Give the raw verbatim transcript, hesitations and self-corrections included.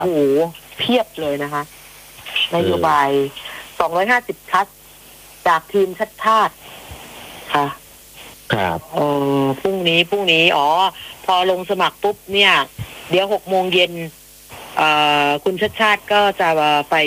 โอ้โหเพียบเลยนะคะนโยบายสองร้อยห้าสิบทัศจากทีมชัดชาติค่ะครับเออพรุ่งนี้พรุ่งนี้อ๋อพอลงสมัครปุ๊บเนี่ยเดี๋ยวหกโมงเย็นเอ่อคุณชัดชาติก็จะไป